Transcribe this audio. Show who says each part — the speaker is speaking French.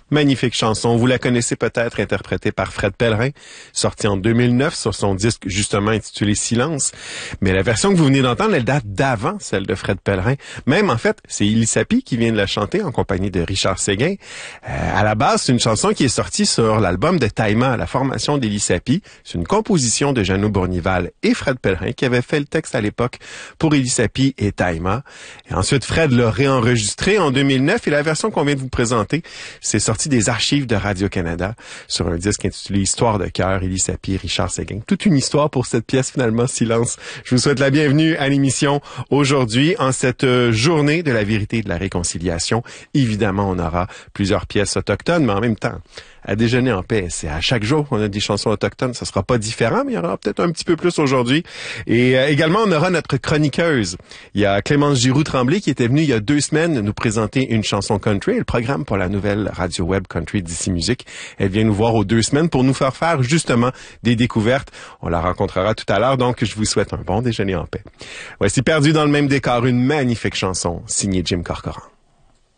Speaker 1: Magnifique chanson, vous la connaissez peut-être, interprétée par Fred Pellerin, sortie en 2009 sur son disque justement intitulé Silence. Mais la version que vous venez d'entendre, elle date d'avant celle de Fred Pellerin. Même en fait, c'est Élie Sapi qui vient de la chanter en compagnie de Richard Séguin. À la base, c'est une chanson qui est sortie sur l'album de Taïma, la formation d'Élie Sapi. C'est une composition de Jeannot Bournival et Fred Pellerin qui avait fait le texte à l'époque pour Élie Sapi et Taïma. Et ensuite, Fred l'a réenregistré en 2009 et la version qu'on vient de vous présenter, c'est sorti des archives de Radio-Canada sur un disque intitulé Histoire de cœur, Élie Sapi, Richard Séguin. Toute une histoire pour cette pièce finalement, Silence. Je vous souhaite la bienvenue à l'émission aujourd'hui en cette journée de la vérité et de la réconciliation. Évidemment, on aura plusieurs pièces autochtones, mais en même temps, à déjeuner en paix, c'est à chaque jour qu'on a des chansons autochtones. Ça sera pas différent, mais il y en aura peut-être un petit peu plus aujourd'hui. Et également, on aura notre chroniqueuse. Il y a Clémence Giroux-Tremblay qui était venue il y a 2 semaines nous présenter une chanson country, le programme pour la nouvelle radio web country d'ici Musique. Elle vient nous voir aux 2 semaines pour nous faire justement des découvertes. On la rencontrera tout à l'heure, donc je vous souhaite un bon déjeuner en paix. Voici Perdu dans le même décor, une magnifique chanson signée Jim Corcoran.